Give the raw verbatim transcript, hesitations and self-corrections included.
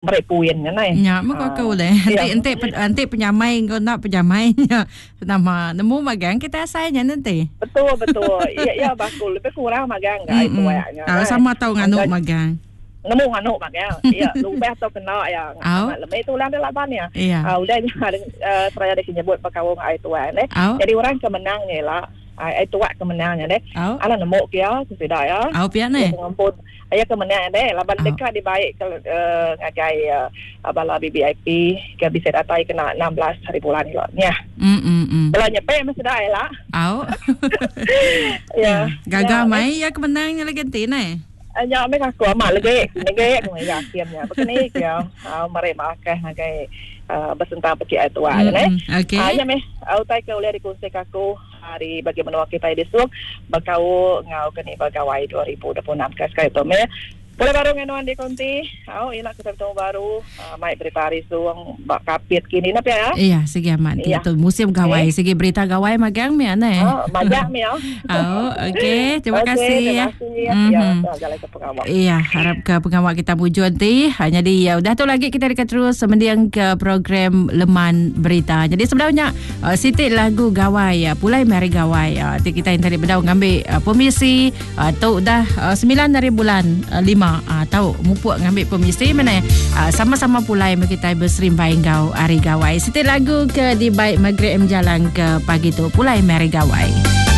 Merik puin kan ai. Ya, mak kau deh. Nanti nanti nanti penyamai kau nak penyamainya. Nama nemu magang kita asalnya nanti. Betul betul. Ya ya bakul lebih kurang magang enggak itu ayahnya. Kalau sama tahu nganu magang. Nemu nganu magang. Ya, lupa atau kena yang lebih itu lah laban ya. Ah udah saya dah nyebut pakawong ai tuan eh. Jadi orang kemenang ni lah. Ai tua kemenangnya deh. Ala nemu kia sudah ya. Au pia ni. Ngampun ayah kemenang deh. Laban dekat di baik ngagai abala B B I P ke bisa datai kena enam belas hari bulan ni lah. Ya. Hmm hmm hmm. Kalau nyampe mesti dah lah. Au. Ya. Gagal mai ya kemenangnya lagi ni. Ya, mereka aku amat lagi, lagi aku yakinnya. Begini kia, mereka makan ngagai bersentang pergi itu aja ni. Okay. Ya, meh, aku tak kau lihat di kursi aku hari bagi menua kita di besok, bakau ngau kini bagawai dua ribu dua puluh enam sekali itu meh. Boleh baru nganuan di konti, aku inak kita bertemu baru, mai berita hari suang bak kapit kini napa ya? Iya, segi aman. Itu musim gawai, segi berita gawai magang mi ana. Oh, magang mi ya. Oh, okey. Terima kasih ya. Ya, jalan ke pengawal. Iya, harap ke pengawal kita mujud nanti. Hanya di ya udah tu lagi kita dekat terus semendiang ke program Leman Berita. Jadi sebenarnya uh, sitik lagu gawai ya, pulai mari gawai. Uh, kita yang tadi berdau ngambil uh, pemisi uh, tu dah uh, sembilan dari bulan uh, lima. Uh, tahu mupuk ngambil pemisi mana uh, sama-sama pulai kita berserimbai gau hari gawai. Sitik lagu ke di baik maghrib em jalan ke pagi tu pulai mari gawai.